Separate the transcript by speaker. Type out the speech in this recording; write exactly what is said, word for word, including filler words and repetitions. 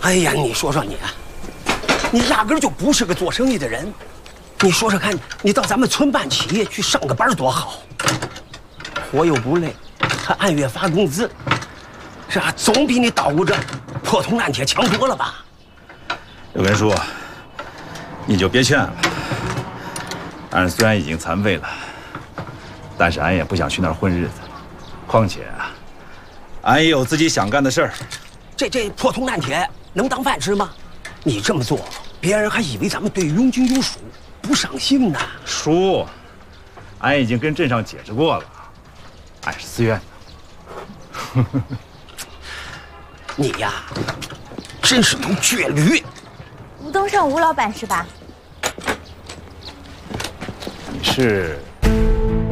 Speaker 1: 哎呀，你说说你，你压根就不是个做生意的人。你说说看，你到咱们村办企业去上个班多好，活又不累，还按月发工资，是吧？总比你捣鼓着破铜烂铁强多了吧？
Speaker 2: 刘根叔，你就别劝了。俺虽然已经残废了，但是俺也不想去那儿混日子。况且啊，俺也有自己想干的事儿。
Speaker 1: 这这破铜烂铁能当饭吃吗？你这么做，别人还以为咱们对拥军有属，不上心呢。
Speaker 2: 叔，俺已经跟镇上解释过了，俺是自愿的。
Speaker 1: 你呀，真是头倔驴。
Speaker 3: 吴东胜吴老板是吧？
Speaker 2: 你是